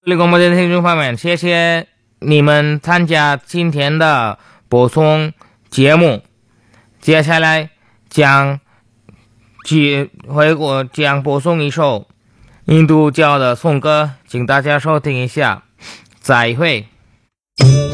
广播的听众朋友们，谢谢你们参加今天的播送节目。接下来将播送一首印度教的颂歌，请大家收听一下。再会。